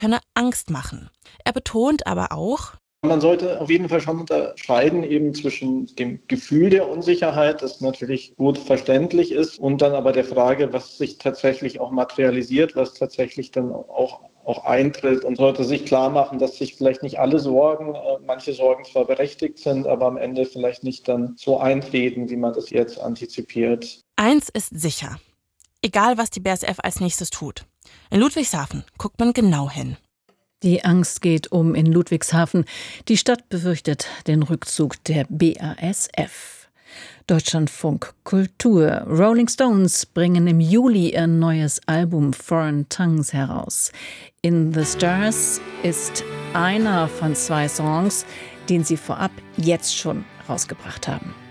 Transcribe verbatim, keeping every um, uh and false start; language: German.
könne Angst machen. Er betont aber auch: Man sollte auf jeden Fall schon unterscheiden eben zwischen dem Gefühl der Unsicherheit, das natürlich gut verständlich ist, und dann aber der Frage, was sich tatsächlich auch materialisiert, was tatsächlich dann auch, auch eintritt, und sollte sich klar machen, dass sich vielleicht nicht alle Sorgen, äh, manche Sorgen zwar berechtigt sind, aber am Ende vielleicht nicht dann so eintreten, wie man das jetzt antizipiert. Eins ist sicher: Egal, was die B A S F als nächstes tut, in Ludwigshafen guckt man genau hin. Die Angst geht um in Ludwigshafen. Die Stadt befürchtet den Rückzug der B A S F. Deutschlandfunk Kultur. Rolling Stones bringen im Juli ihr neues Album Foreign Tongues heraus. In the Stars ist einer von zwei Songs, den sie vorab jetzt schon rausgebracht haben.